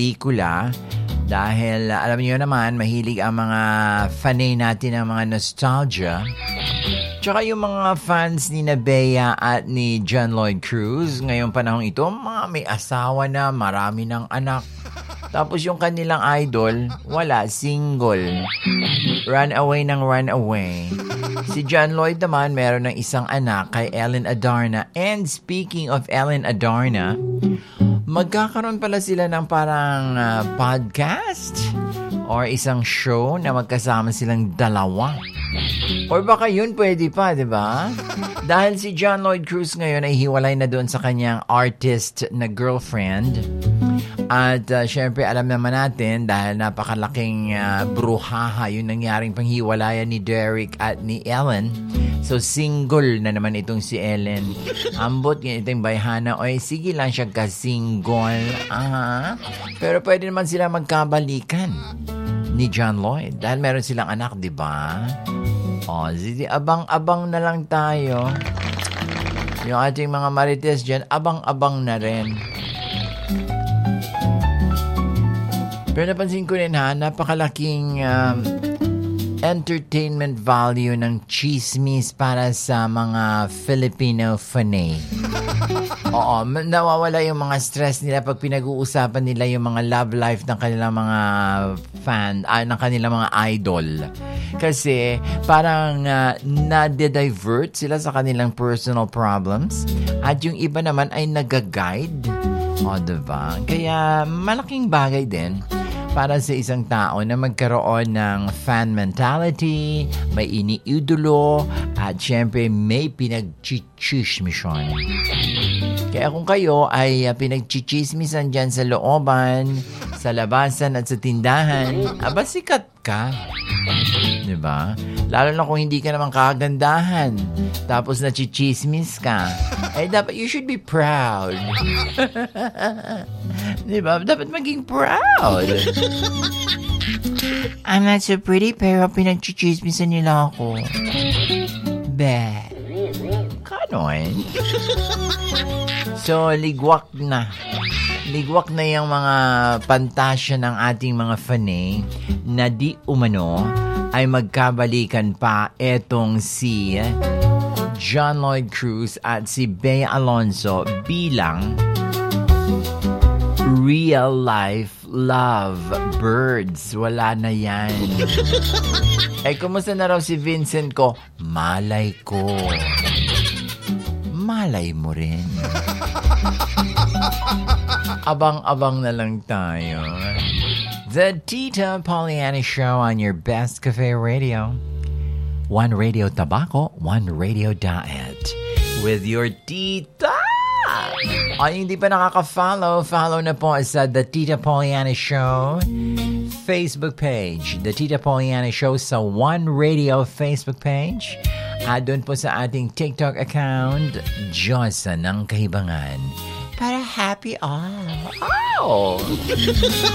pelikula. Dahil alam niyo naman, mahilig ang mga fanay natin ng mga nostalgia. Tsaka yung mga fans ni Bea at ni John Lloyd Cruz, ngayong panahon ito, mga may asawa na, marami ng anak. Tapos yung kanilang idol, wala, single. Run away ng run away. Si John Lloyd naman, meron ng isang anak kay Ellen Adarna. And speaking of Ellen Adarna, magkakaroon pala sila ng parang podcast or isang show na magkasama silang dalawa. Or baka yun pwede pa, di ba? Dahil si John Lloyd Cruz ngayon ay hiwalay na doon sa kanyang artist na girlfriend. At syempre alam naman natin dahil napakalaking bruhaha yung nangyaring panghiwalayan ni Derek at ni Ellen. So single na naman itong si Ellen. Ambot yan itong bayhana. Oy, sige lang siya ka-single. Pero pwede naman sila magkabalikan ni John Lloyd. Dahil meron silang anak, di ba? O, abang-abang na lang tayo. Yung ating mga marites dyan, abang-abang na rin. Pero napansin ko rin napakalaking entertainment value ng chismis para sa mga Filipino fanay. Oo, nawawala yung mga stress nila pag pinag-uusapan nila yung mga love life ng kanilang mga fan, ng kanilang mga idol. Kasi parang na-divert sila sa kanilang personal problems at yung iba naman ay nag-guide. O, diba? Kaya malaking bagay din para sa isang tao na magkaroon ng fan mentality, may iniidolo, at syempre may pinag-chichismisan. Kaya kung kayo ay pinag-chichismisan dyan sa looban, sa labasan at sa tindahan, aba sikat ka. Diba? Lalo na kung hindi ka naman kagandahan, tapos na-chichismis ka, dapat you should be proud. Diba? Dapat maging proud. I'm not so pretty, pero pinag-chichismisan nila ako. Bah. Kanon. So, ligwak na. Ligwak na yung mga pantasya ng ating mga fanay na di umano ay magkabalikan pa etong si John Lloyd Cruz at si Bea Alonzo bilang real life love birds. Wala na yan. Kumusta na raw si Vincent ko? Malay ko. Malay mo rin. Abang-abang na lang tayo. The Tita Poliana Show on your best cafe radio. One Radio Tabaco, one Radio Diet. With your tita. Ay, hindi pa nakaka-follow, follow na po sa The Tita Poliana Show Facebook page. The Tita Poliana Show sa One Radio Facebook page. At doon po sa ating TikTok account, Diyosa ng Kahibangan. Para happy all. Oh!